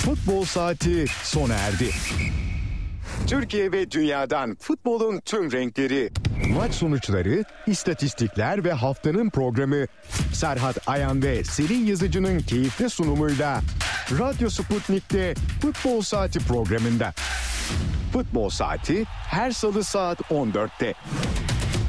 Futbol Saati sona erdi. Türkiye ve dünyadan futbolun tüm renkleri, maç sonuçları, istatistikler ve haftanın programı Serhat Ayan ve Selin Yazıcı'nın keyifli sunumuyla Radyo Sputnik'te Futbol Saati programında. Futbol Saati her salı saat 14'te.